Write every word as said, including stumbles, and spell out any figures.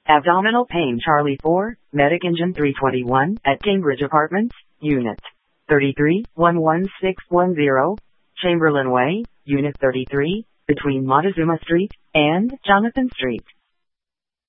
Abdominal pain Charlie four, Medic Engine three twenty-one, at Cambridge Apartments, Unit thirty-three, one one six one zero, Chamberlain Way, Unit thirty-three, between Montezuma Street and Jonathan Street.